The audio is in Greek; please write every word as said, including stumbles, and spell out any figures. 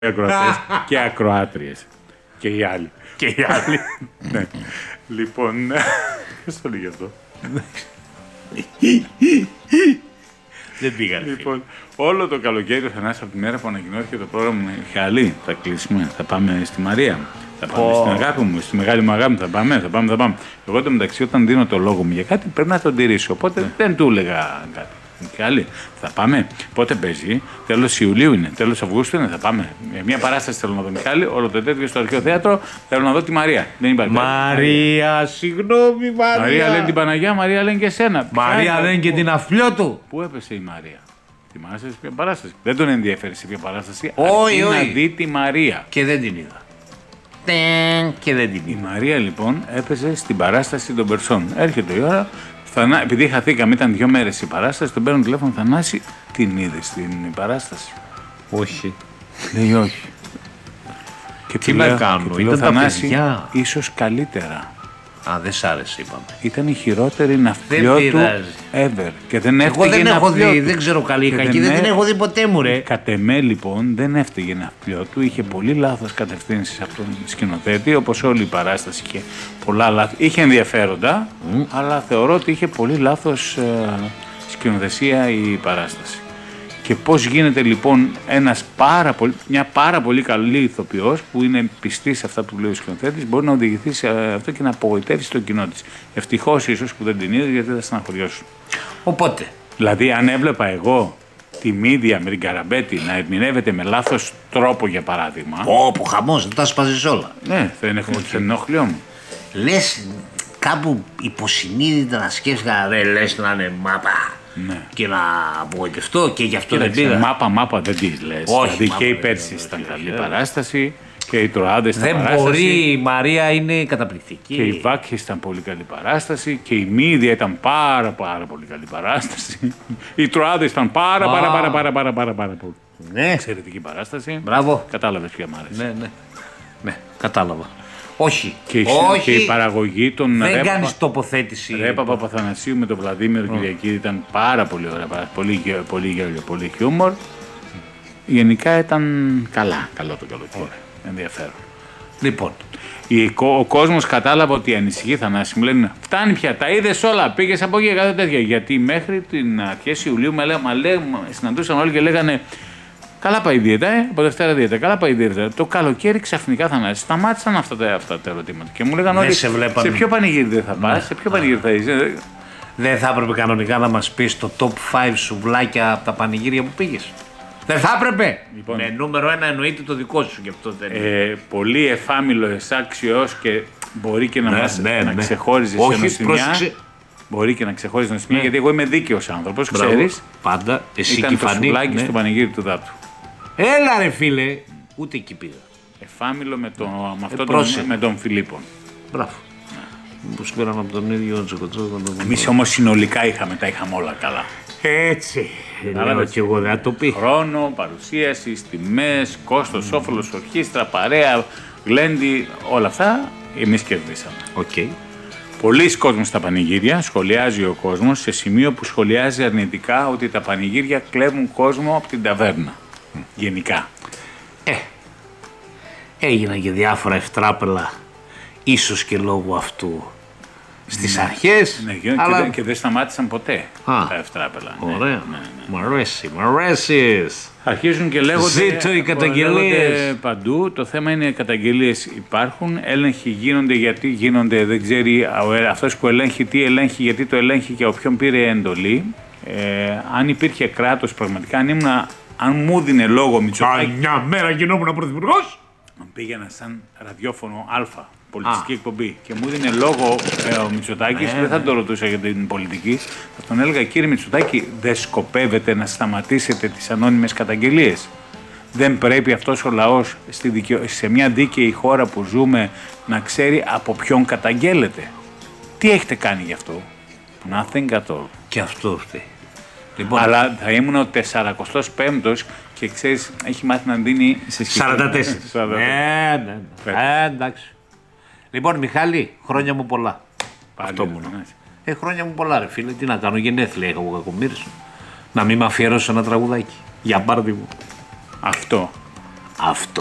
ακροατές και ακροάτριες. Και οι άλλοι. Και οι άλλοι. Ναι. Λοιπόν, ποιος το λέει αυτό. Δεν πήγανε. Λοιπόν, όλο το καλοκαίρι ο Θανάσης από τη μέρα που ανακοινώθηκε το πρόγραμμα Χαλή, θα κλείσουμε, θα πάμε στη Μαρία. Θα πάμε oh. στην αγάπη μου, στη μεγάλη μου αγάπη μου, θα πάμε, θα πάμε, θα πάμε. Εγώ το μεταξύ όταν δίνω το λόγο μου για κάτι πρέπει να τον τηρήσω. Οπότε yeah. δεν του έλεγα κάτι. Χαλή, θα πάμε. Πότε παίζει, τέλος Ιουλίου είναι, τέλος Αυγούστου είναι, θα πάμε. Μια παράσταση θέλω να δω, Μιχάλη, όλο το τέτοιο στο Αρχαίο Θέατρο, θέλω να δω τη Μαρία. Δεν υπάρχει. Μαρία, συγγνώμη, Μαρία. Μαρία λένε την Παναγιά, Μαρία λένε και εσένα. Μαρία λένε και την αφλιό του. Πού έπεσε η Μαρία. Θυμάσαι σε ποια παράσταση. Δεν τον ενδιαφέρει σε ποια παράσταση. Όχι, όχι. Να δει τη Μαρία. Και δεν την είδα. Και δεν την είδα. Η Μαρία λοιπόν έπαιζε στην παράσταση των Περσών. Έρχεται η ώρα. Θανά... Επειδή χαθήκαμε, ήταν δύο μέρες η παράσταση, τον παίρνω τηλέφωνο, Θανάση, την είδε στην παράσταση. Όχι. Λέει όχι. Και τι να κάνω, ήταν τα παιδιά. Ίσως καλύτερα. Α, δεν σ' άρεσε, είπαμε. Ήταν η χειρότερη ναυτιλιό του ever. Και δεν έφταιγε. Εγώ δεν έχω δει, δεν ξέρω καλή ή κακή, δεν την έχω δει ποτέ μου, ρε. Κατ' εμέ λοιπόν δεν έφταιγε ναυτιλιό του, είχε πολύ λάθος κατευθύνσεις από τον σκηνοθέτη, όπως όλη η παράσταση είχε πολλά λάθη. Είχε ενδιαφέροντα, mm. αλλά θεωρώ ότι είχε πολύ λάθος ε, σκηνοθεσία η παράσταση. Και πώς γίνεται λοιπόν ένας πάρα πολύ, μια πάρα πολύ καλή ηθοποιός που είναι πιστή σε αυτά που λέει ο σκηνοθέτης μπορεί να οδηγηθεί σε αυτό και να απογοητεύσει το κοινό της. Ευτυχώς ίσως που δεν την είδε γιατί θα στεναχωριώσουν. Οπότε. Δηλαδή αν έβλεπα εγώ τη Μίδια με την Καραμπέτη να ερμηνεύεται με λάθος τρόπο για παράδειγμα. Ω, χαμός, δεν τα σπάζεις όλα. Ναι, θα είναι ενοχλιό μου. Λες κάπου υποσυνείδητα να σκέφτηκα, ρε, λες να είναι μάπα. Ναι. Και να απογοητευτώ και γι' αυτό Κοίταξε, δεν πήγα. Μάπα, μάπα δεν τη λες. Όχι, δηλαδή και η μάπα, Πέρση ήταν καλή παράσταση και οι Τροάδες ήταν δεν παράσταση. Δεν μπορεί, η Μαρία είναι καταπληκτική. Και η Βάκχη ήταν πολύ καλή παράσταση και η Μύδια ήταν πάρα πάρα πολύ καλή παράσταση. Οι Τροάδες ήταν πάρα πάρα πάρα πάρα πάρα πάρα πάρα πολύ. Ναι. Εξαιρετική παράσταση. Μπράβο. Κατάλαβες ποια μ' άρεσε. Ναι, ναι. Ναι, κατάλαβα. Όχι. Και η, Όχι. Και η παραγωγή των δεν Ρέπα, κάνεις τοποθέτηση. Ρέπα Παπαθανασίου με τον Βλαδίμηρο oh. Κυριακίδη ήταν πάρα πολύ ωραία. Πολύ, πολύ γέλιο, πολύ χιούμορ. Γενικά ήταν καλά, καλό το καλοκαίρι. Oh. Ενδιαφέρον. Λοιπόν. Η, ο κόσμος κατάλαβε ότι ανησυχεί, Θανάση. Μου λένε φτάνει πια, τα είδες όλα. Πήγες από εκεί κάτι τέτοια. Γιατί μέχρι την αρχές Ιουλίου με λέγαμε, συναντούσαν όλοι και λέγανε. Καλά πάει η δίαιτα, ε, από Δευτέρα δίαιτα. Καλά πάει η δίαιτα. Το καλοκαίρι ξαφνικά θα σταμάτησαν αυτά τα, αυτά τα ερωτήματα. Και μου λέγανε όλοι. Σε, σε ποιο πανηγύρι δεν θα πας, σε ποιο πανηγύρι θα είσαι. Δεν θα έπρεπε κανονικά να μας πεις το top πέντε σουβλάκια από τα πανηγύρια που πήγες. Δεν θα έπρεπε. Λοιπόν, με νούμερο ένα εννοείται το δικό σου και αυτό δεν είναι. Ε, πολύ εφάμιλο, εσάξιο και μπορεί και να, ναι, μας, ναι, να ναι. ξεχώριζε σε νοστιμιά. Μπορεί και να ξεχώριζε νοστιμιά ναι. γιατί εγώ είμαι δίκαιος άνθρωπος, ξέρεις. Πάντα, εσύ ήταν το σουβλάκι ναι. στο πανηγύρι του Δάπτου. Έλα ρε φίλε, ούτε εκεί πήγα. Εφάμιλο με, το, με αυτό ε, τον, με τον Φιλίππον. Μπράβο. Ναι. Που πήραν από τον ίδιο Τσοκοτσόκο. Εμείς όμως συνολικά είχαμε, τα είχαμε όλα καλά. Έτσι. Λέω και εγώ δεν το πει. Χρόνο, παρουσίαση, τιμές, κόστος, mm. όφελος, ορχήστρα, παρέα, γλέντι, όλα αυτά εμείς κερδίσαμε. Okay. Πολλοί κόσμος στα πανηγύρια, σχολιάζει ο κόσμος σε σημείο που σχολιάζει αρνητικά ότι τα πανηγύρια κλέβουν κόσμο από την ταβέρνα. Mm. Γενικά. Ε, έγιναν και διάφορα ευτράπελα, ίσως και λόγω αυτού στις ναι. αρχές. Ναι, και, αλλά... και, και δεν σταμάτησαν ποτέ Α, τα ευτράπελα. Ωραία, ναι, ναι, ναι. Μ' αρέσει, μ' αρέσεις. Αρχίζουν και λέγονται, ζήτω οι καταγγελίες παντού. Το θέμα είναι οι καταγγελίες υπάρχουν, έλεγχοι γίνονται γιατί γίνονται, δεν ξέρει αυτός που ελέγχει τι ελέγχει, γιατί το ελέγχει και από ποιον πήρε εντολή. Ε, αν υπήρχε κράτος πραγματικά, αν, ήμουν, αν μου δίνε λόγο Μητσοτάκη. Μια μέρα γινόμουν πρωθυπουργός. Πήγαινα σαν ραδιόφωνο Α, πολιτιστική Α. εκπομπή και μου δίνε λόγο ε, ο Μητσοτάκης, ε, δεν θα το ρωτούσα για την πολιτική. Θα τον έλεγα, κύριε Μητσοτάκη, δεν σκοπεύετε να σταματήσετε τις ανώνυμες καταγγελίες? Δεν πρέπει αυτός ο λαός στη δικαιο... σε μια δίκαιη χώρα που ζούμε να ξέρει από ποιον καταγγέλλεται? Τι έχετε κάνει γι' αυτό? Nothing at all. Και αυτό φταίει. Λοιπόν, αλλά θα ήμουν ο τεσσαρακοστός πέμπτος και ξέρεις, έχει μάθει να δίνει σε σαράντα τέσσερα. Ναι, ναι, ναι. Ε, εντάξει. Λοιπόν, Μιχάλη, χρόνια μου πολλά. Πάλι αυτό μου. Ε, χρόνια μου πολλά, ρε φίλε. Τι να κάνω, γενέθλια είχα εγώ κακομοίρης. Να μην με αφιερώσω ένα τραγουδάκι. Για πάρτι μου. Αυτό. Αυτό